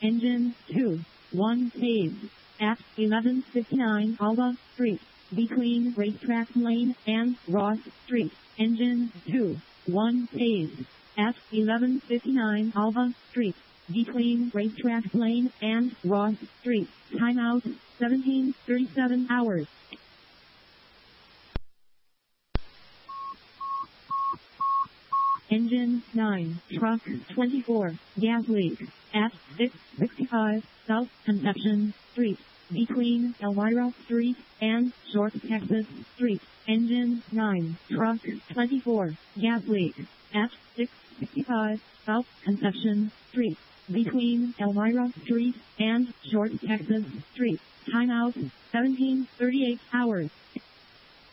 Engine 2. 1 saved. At 1159 Alba Street, between Racetrack Lane and Ross Street. Engine 2. 1 saved. At 1159 Alba Street, between Racetrack Lane and Ross Street. Timeout, 17:37 hours. Engine 9, Truck 24, gas leak, at 665 South Conception Street, between Elmira Street and Short Texas Street. Engine 9, Truck 24, gas leak, at 665 South Conception Street, between Elmira Street and Short Texas Street. Timeout, 17:38 hours.